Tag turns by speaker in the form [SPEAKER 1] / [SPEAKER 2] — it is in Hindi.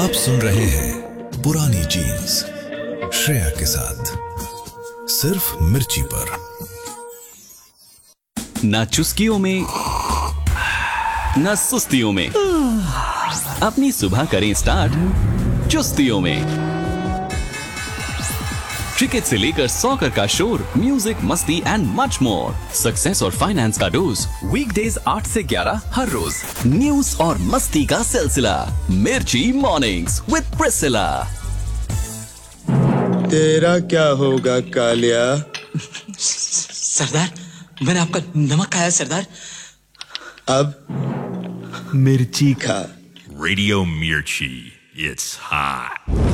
[SPEAKER 1] आप सुन रहे हैं पुरानी जीन्स श्रेया के साथ सिर्फ मिर्ची पर।
[SPEAKER 2] ना चुस्कियों में ना सुस्तियों में, अपनी सुबह करें स्टार्ट चुस्तियों में। क्रिकेट से लेकर सॉकर का शोर, म्यूजिक, मस्ती एंड मच मोर। सक्सेस और फाइनेंस का डोज, वीकडेज 8 से 11 हर रोज। न्यूज और मस्ती का सिलसिला, मिर्ची मॉर्निंग्स विद प्रिसिला।
[SPEAKER 3] तेरा क्या होगा कालिया?
[SPEAKER 4] सरदार, मैंने आपका नमक खाया सरदार।
[SPEAKER 3] अब मिर्ची खा।
[SPEAKER 5] Radio Mirchi, it's hot.